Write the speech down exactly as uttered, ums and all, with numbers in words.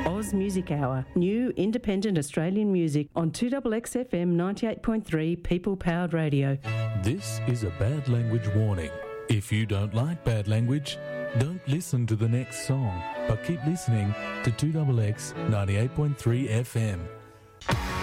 Oz Music Hour, new independent Australian music on two X X F M ninety-eight point three People Powered Radio. This is a bad language warning. If you don't like bad language, don't listen to the next song, but keep listening to two X X ninety-eight point three F M.